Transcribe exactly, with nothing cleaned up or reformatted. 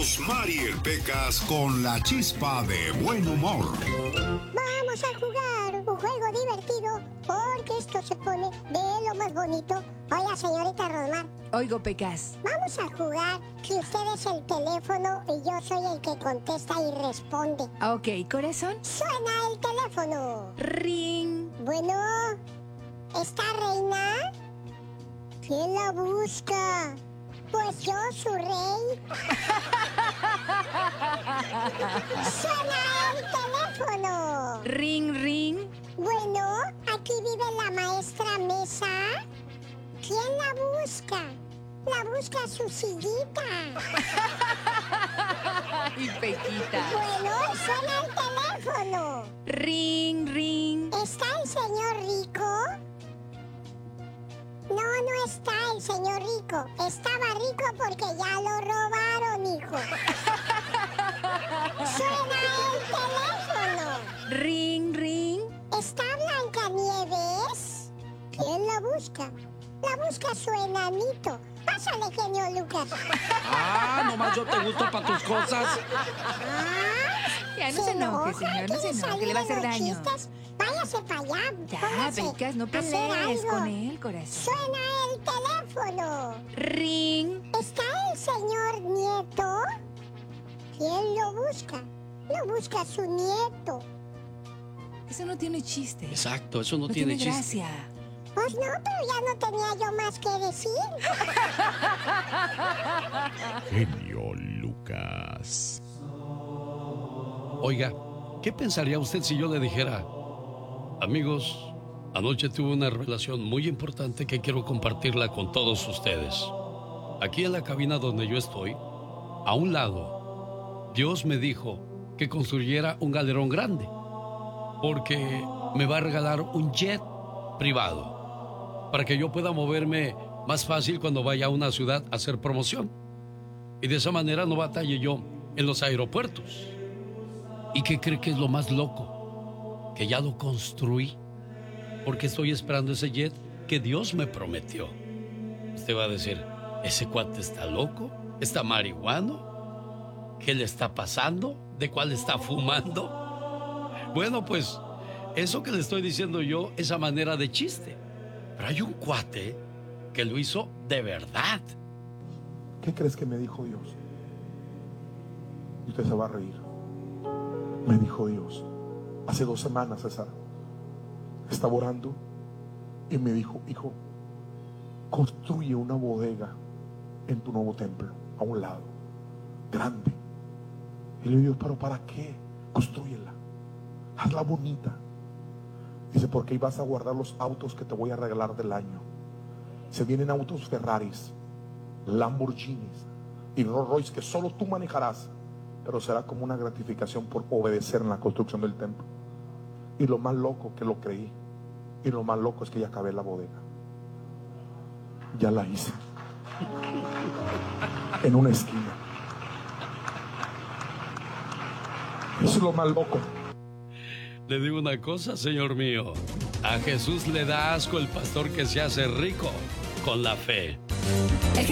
Rosmarie Pecas con la chispa de buen humor. Vamos a jugar un juego divertido porque esto se pone de lo más bonito. Oiga, señorita Rosmar. Oigo, Pecas. Vamos a jugar que usted es el teléfono y yo soy el que contesta y responde. Ok, corazón. Suena el teléfono. Ring. Bueno, ¿está Reina? ¿Quién la busca? Pues yo, su rey. Suena el teléfono. Ring, ring. Bueno, aquí vive la maestra Mesa. ¿Quién la busca? La busca su sillita. Y Pequita. Bueno, suena el teléfono. Ring, ring. ¿Está el señor Rico? No, no está el señor Rico. Estaba rico porque ya lo robaron, hijo. Suena el teléfono. Ring, ring. ¿Está Blancanieves? ¿Quién la busca? La busca su enanito. Pásale, genio Lucas. Ah, nomás yo te gusto para tus cosas. Ah, Ya no se enoje, señor, no se enoje, que le va a hacer daño. Chistes? Váyase para allá. Ya, Póngase Pecas, no a hacer pelees algo. con él, corazón. Suena el teléfono. Ring. ¿Está el señor Nieto? ¿Quién lo busca? Lo busca su nieto. Eso no tiene chiste. Exacto, eso no, No tiene, tiene chiste. gracia. Pues no, pero ya no tenía yo más que decir. Genio Lucas. Oiga, ¿qué pensaría usted si yo le dijera, amigos, anoche tuve una revelación muy importante que quiero compartirla con todos ustedes? Aquí en la cabina donde yo estoy, a un lado, Dios me dijo que construyera un galerón grande, porque me va a regalar un jet privado, para que yo pueda moverme más fácil cuando vaya a una ciudad a hacer promoción. Y de esa manera no batalle yo en los aeropuertos. ¿Y qué cree que es lo más loco? Que ya lo construí, porque estoy esperando ese jet que Dios me prometió. Usted va a decir, ¿ese cuate está loco? ¿Está marihuano? ¿Qué le está pasando? ¿De cuál está fumando? Bueno, pues, eso que le estoy diciendo yo es a manera de chiste. Pero hay un cuate que lo hizo de verdad. ¿Qué crees que me dijo Dios? Y usted se va a reír. Me dijo Dios, hace dos semanas, César, estaba orando y me dijo, hijo, construye una bodega en tu nuevo templo, a un lado, grande. Y le digo, ¿pero para qué? Construyela, hazla bonita. Dice, porque ahí vas a guardar los autos que te voy a regalar del año. Se vienen autos Ferraris, Lamborghinis y Rolls Royce que solo tú manejarás, pero será como una gratificación por obedecer en la construcción del templo. Y lo más loco que lo creí, y lo más loco es que ya acabé la bodega. Ya la hice. En una esquina. Eso es lo más loco. Le digo una cosa, señor mío. A Jesús le da asco el pastor que se hace rico con la fe. El